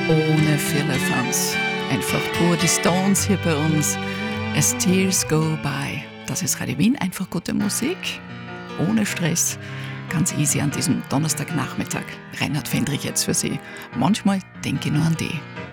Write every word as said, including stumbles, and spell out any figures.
ohne Firlefanz. Einfach pur die Stones hier bei uns. As Tears Go By. Das ist Radio Wien, einfach gute Musik, ohne Stress. Ganz easy an diesem Donnerstagnachmittag. Reinhard Fendrich jetzt für Sie. Manchmal denke ich nur an die.